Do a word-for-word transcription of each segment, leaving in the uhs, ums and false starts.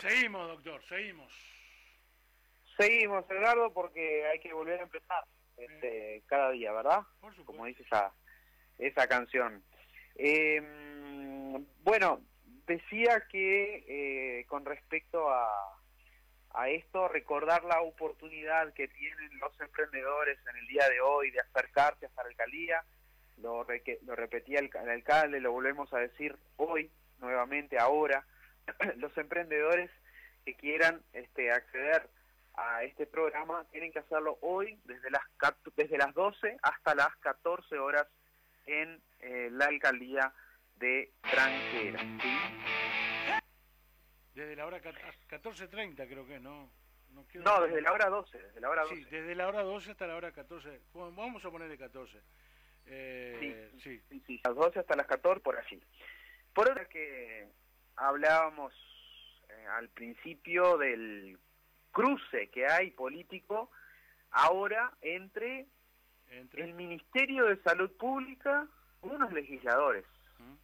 Seguimos, doctor, seguimos. Seguimos, Edgardo, porque hay que volver a empezar este, cada día, ¿verdad? Por supuesto. Como dice esa, esa canción. Eh, bueno, decía que eh, con respecto a, a esto, recordar la oportunidad que tienen los emprendedores en el día de hoy de acercarse hasta la alcaldía. Lo, re, lo repetía el, el alcalde, lo volvemos a decir hoy, nuevamente, ahora. Los emprendedores que quieran este, acceder a este programa tienen que hacerlo hoy desde las desde las doce hasta las catorce horas en eh, la alcaldía de Tranquera, ¿sí? Desde la hora catorce treinta creo que no. No, quiero no desde la hora doce, desde la hora doce. Sí, desde la hora doce hasta la hora catorce. Bueno, vamos a ponerle catorce. Eh, sí, sí. sí, sí, las doce hasta las catorce, por allí. Por otra que hablábamos eh, al principio del cruce que hay político ahora entre, ¿Entre? el Ministerio de Salud Pública y unos legisladores. ¿Mm?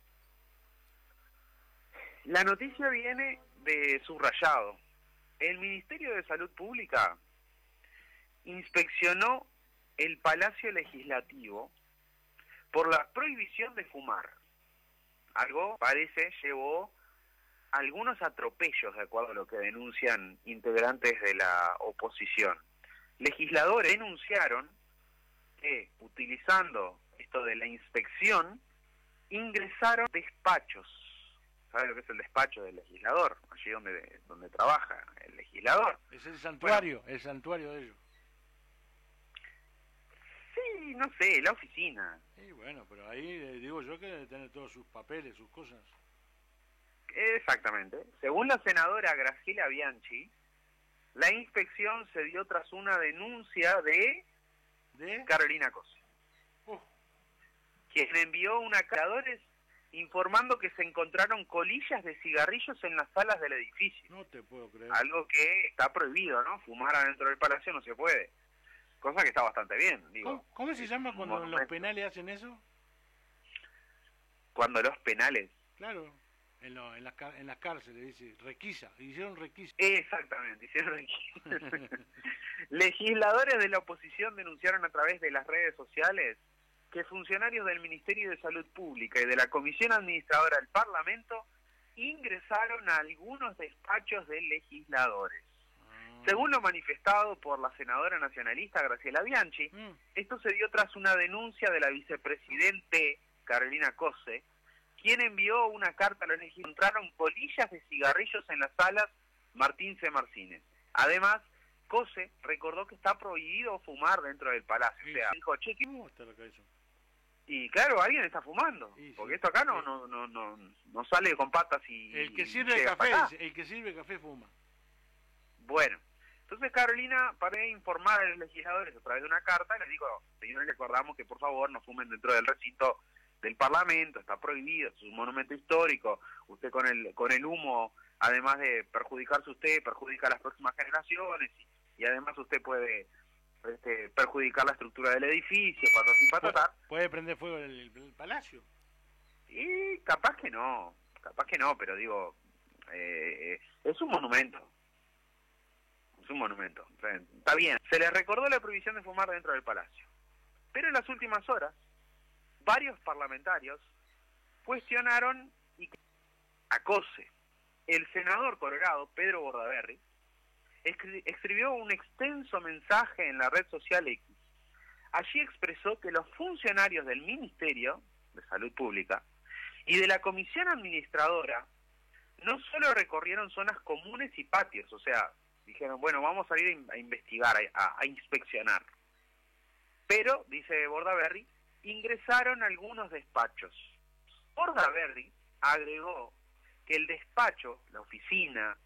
La noticia viene de subrayado. El Ministerio de Salud Pública inspeccionó el Palacio Legislativo por la prohibición de fumar. Algo, parece, llevó algunos atropellos, de acuerdo a lo que denuncian integrantes de la oposición. Legisladores denunciaron que, utilizando esto de la inspección, ingresaron despachos. ¿Sabe lo que es el despacho del legislador? Allí donde, donde trabaja el legislador. Es el santuario, bueno, el santuario de ellos. Sí, no sé, la oficina. Sí, bueno, pero ahí eh, digo yo que debe tener todos sus papeles, sus cosas. Exactamente. Según la senadora Graciela Bianchi, la inspección se dio tras una denuncia de, ¿De? Carolina Cose, uh. quien envió una cargadores informando que se encontraron colillas de cigarrillos en las salas del edificio. No te puedo creer. Algo que está prohibido, ¿no? Fumar adentro del palacio no se puede. Cosa que está bastante bien, digo. ¿Cómo, cómo se llama cuando en los penales hacen eso? Cuando los penales. Claro. En, lo, en, las, en las cárceles, dice, requisa, hicieron requisa. Exactamente, hicieron requisa. Legisladores de la oposición denunciaron a través de las redes sociales que funcionarios del Ministerio de Salud Pública y de la Comisión Administradora del Parlamento ingresaron a algunos despachos de legisladores. Ah. Según lo manifestado por la senadora nacionalista Graciela Bianchi, mm. esto se dio tras una denuncia de la vicepresidente Carolina Cose, quien envió una carta a los legisladores. Encontraron colillas de cigarrillos en las salas Martín C. Martínez. Además, Cose recordó que está prohibido fumar dentro del palacio. Sí, o sea, sí. dijo, che, ¿qué? ¿Cómo está la cabeza? Y claro, alguien está fumando, sí, porque sí. esto acá no, sí. no, no, no, no sale con patas y... El que sirve el café, el que sirve café fuma. Bueno, entonces Carolina, para informar a los legisladores a través de una carta, les digo, señores, recordamos que por favor no fumen dentro del recinto del Parlamento, está prohibido, es un monumento histórico, usted con el con el humo, además de perjudicarse usted, perjudica a las próximas generaciones, y, y además usted puede este, perjudicar la estructura del edificio, patas y patatar. ¿Puede prender fuego el, el palacio? Y capaz que no, capaz que no, pero digo, eh, es un monumento, es un monumento, o sea, está bien. Se le recordó la prohibición de fumar dentro del palacio, pero en las últimas horas, varios parlamentarios cuestionaron y a Cose. El senador colorado, Pedro Bordaberry, escribió un extenso mensaje en la red social X. Allí expresó que los funcionarios del Ministerio de Salud Pública y de la Comisión Administradora no solo recorrieron zonas comunes y patios, o sea, dijeron, bueno, vamos a ir a investigar, a, a inspeccionar. Pero, dice Bordaberry, ingresaron algunos despachos. Bordaberry agregó que el despacho, la oficina,